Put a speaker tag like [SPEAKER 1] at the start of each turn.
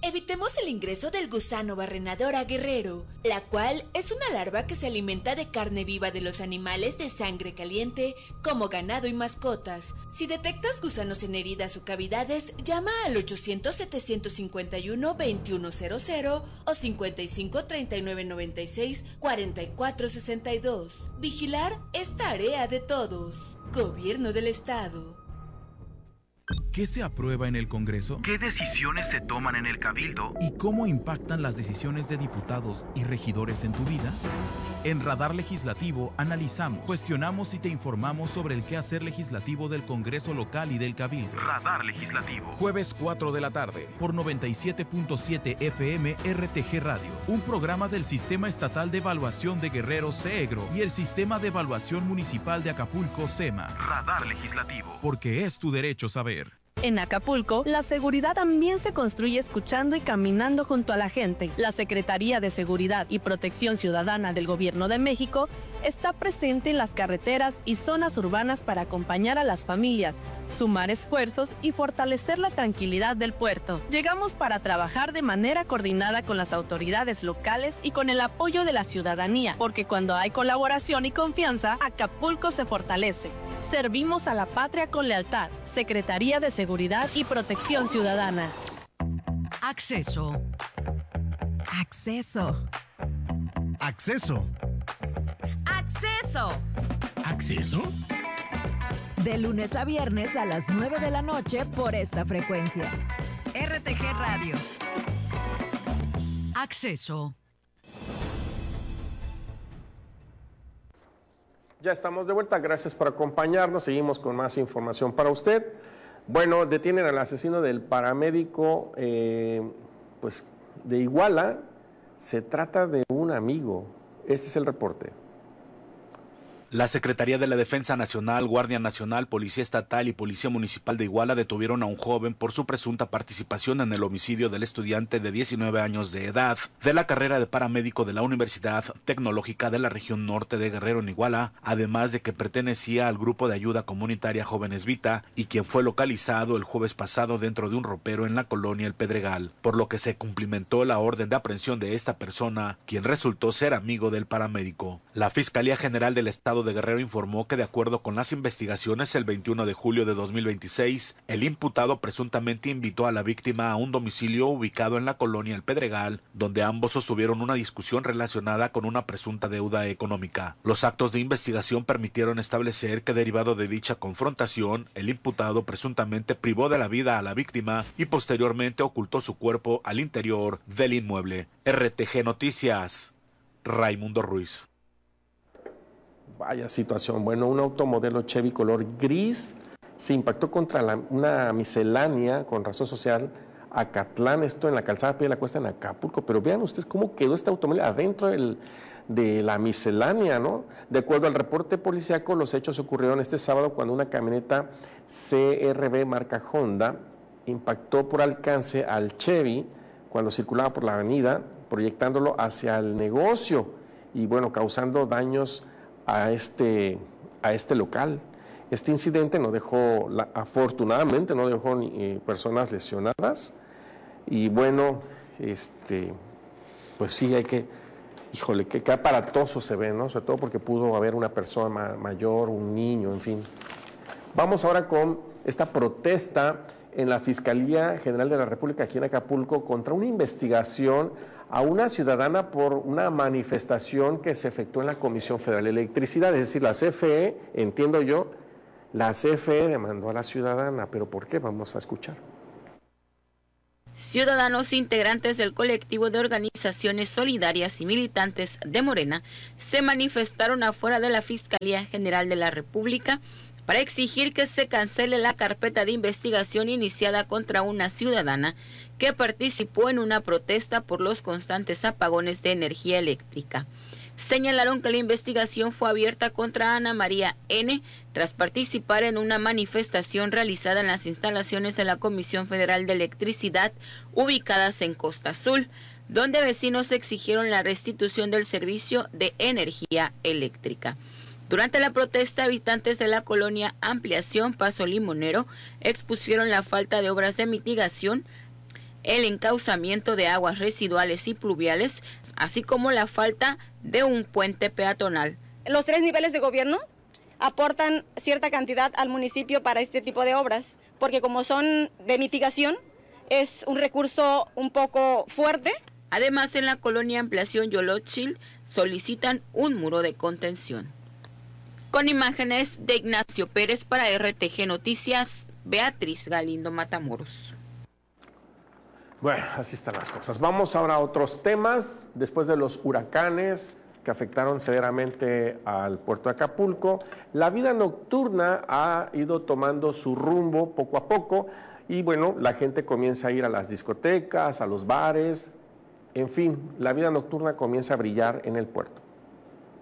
[SPEAKER 1] Evitemos el ingreso del gusano barrenador a Guerrero, la cual es una larva que se alimenta de carne viva de los animales de sangre caliente, como ganado y mascotas. Si detectas gusanos en heridas o cavidades, llama al 800-751-2100 o 55-3996-4462. Vigilar es tarea de todos. Gobierno del Estado.
[SPEAKER 2] ¿Qué se aprueba en el Congreso?
[SPEAKER 3] ¿Qué decisiones se toman en el Cabildo?
[SPEAKER 2] ¿Y cómo impactan las decisiones de diputados y regidores en tu vida? En Radar Legislativo analizamos, cuestionamos y te informamos sobre el quehacer legislativo del Congreso local y del Cabildo.
[SPEAKER 3] Radar Legislativo.
[SPEAKER 2] Jueves 4 de la tarde, por 97.7 FM RTG Radio. Un programa del Sistema Estatal de Evaluación de Guerrero CEGRO y el Sistema de Evaluación Municipal de Acapulco SEMA.
[SPEAKER 3] Radar Legislativo.
[SPEAKER 2] Porque es tu derecho saber.
[SPEAKER 4] En Acapulco, la seguridad también se construye escuchando y caminando junto a la gente. La Secretaría de Seguridad y Protección Ciudadana del Gobierno de México está presente en las carreteras y zonas urbanas para acompañar a las familias, sumar esfuerzos y fortalecer la tranquilidad del puerto. Llegamos para trabajar de manera coordinada con las autoridades locales y con el apoyo de la ciudadanía, porque cuando hay colaboración y confianza, Acapulco se fortalece. Servimos a la patria con lealtad. Secretaría de Seguridad y Protección Ciudadana.
[SPEAKER 5] Acceso. Acceso.
[SPEAKER 6] Acceso.
[SPEAKER 5] Acceso.
[SPEAKER 6] ¿Acceso?
[SPEAKER 5] De lunes a viernes a las 9 de la noche por esta frecuencia. RTG Radio. Acceso.
[SPEAKER 7] Ya estamos de vuelta, gracias por acompañarnos, seguimos con más información para usted. Bueno, detienen al asesino del paramédico pues de Iguala, se trata de un amigo, este es el reporte.
[SPEAKER 8] La Secretaría de la Defensa Nacional, Guardia Nacional, Policía Estatal y Policía Municipal de Iguala detuvieron a un joven por su presunta participación en el homicidio del estudiante de 19 años de edad de la carrera de paramédico de la Universidad Tecnológica de la región norte de Guerrero en Iguala, además de que pertenecía al grupo de ayuda comunitaria Jóvenes Vita y quien fue localizado el jueves pasado dentro de un ropero en la colonia El Pedregal, por lo que se cumplimentó la orden de aprehensión de esta persona, quien resultó ser amigo del paramédico. La Fiscalía General del Estado de Guerrero informó que de acuerdo con las investigaciones el 21 de julio de 2026, el imputado presuntamente invitó a la víctima a un domicilio ubicado en la colonia El Pedregal, donde ambos sostuvieron una discusión relacionada con una presunta deuda económica. Los actos de investigación permitieron establecer que derivado de dicha confrontación, el imputado presuntamente privó de la vida a la víctima y posteriormente ocultó su cuerpo al interior del inmueble. RTG Noticias, Raimundo Ruiz.
[SPEAKER 7] Vaya situación. Bueno, un automodelo Chevy color gris se impactó contra una miscelánea con razón social Acatlán, esto en la calzada Pie de la Cuesta en Acapulco. Pero vean ustedes cómo quedó este automóvil adentro de la miscelánea, ¿no? De acuerdo al reporte policíaco, los hechos ocurrieron este sábado cuando una camioneta CRB marca Honda impactó por alcance al Chevy cuando circulaba por la avenida, proyectándolo hacia el negocio y, bueno, causando daños a este local. Este incidente no dejó, afortunadamente, no dejó ni personas lesionadas. Y bueno, pues sí hay que, híjole, qué aparatoso se ve, ¿no? Sobre todo porque pudo haber una persona mayor, un niño, en fin. Vamos ahora con esta protesta en la Fiscalía General de la República aquí en Acapulco contra una investigación a una ciudadana por una manifestación que se efectuó en la Comisión Federal de Electricidad, es decir, la CFE, entiendo yo, la CFE demandó a la ciudadana, pero ¿por qué? Vamos a escuchar.
[SPEAKER 9] Ciudadanos integrantes del colectivo de organizaciones solidarias y militantes de Morena se manifestaron afuera de la Fiscalía General de la República para exigir que se cancele la carpeta de investigación iniciada contra una ciudadana que participó en una protesta por los constantes apagones de energía eléctrica. Señalaron que la investigación fue abierta contra Ana María N. tras participar en una manifestación realizada en las instalaciones de la Comisión Federal de Electricidad ubicadas en Costa Azul, donde vecinos exigieron la restitución del servicio de energía eléctrica. Durante la protesta, habitantes de la colonia Ampliación Paso Limonero expusieron la falta de obras de mitigación el encauzamiento de aguas residuales y pluviales, así como la falta de un puente peatonal.
[SPEAKER 10] Los 3 niveles de gobierno aportan cierta cantidad al municipio para este tipo de obras, porque como son de mitigación, es un recurso un poco fuerte.
[SPEAKER 9] Además, en la colonia Ampliación Yolochil solicitan un muro de contención. Con imágenes de Ignacio Pérez para RTG Noticias, Beatriz Galindo Matamoros.
[SPEAKER 7] Bueno, así están las cosas. Vamos ahora a otros temas. Después de los huracanes que afectaron severamente al puerto de Acapulco, la vida nocturna ha ido tomando su rumbo poco a poco y bueno, la gente comienza a ir a las discotecas, a los bares, en fin, la vida nocturna comienza a brillar en el puerto.